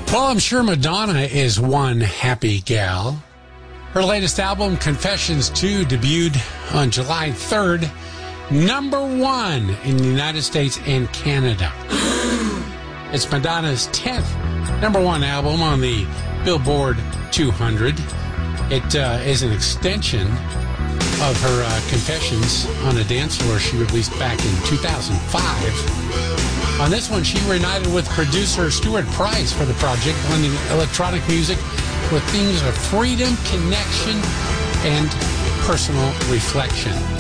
Well, I'm sure Madonna is one happy gal. Her latest album, Confessions 2, debuted on July 3rd, number 1 in the United States and Canada. It's Madonna's 10th number 1 album on the Billboard 200. It is an extension of her Confessions on a Dance Floor she released back in 2005. On this one, she reunited with producer Stuart Price for the project, blending electronic music with themes of freedom, connection, and personal reflection.